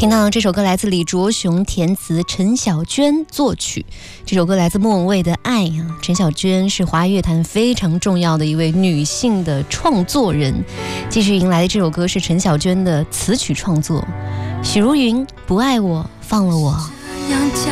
听到这首歌来自李卓雄填词，陈小娟作曲。这首歌来自莫文蔚的《爱》啊。陈小娟是华语乐坛非常重要的一位女性的创作人。继续迎来的这首歌是陈小娟的词曲创作。许茹芸不爱我，放了我。 这样假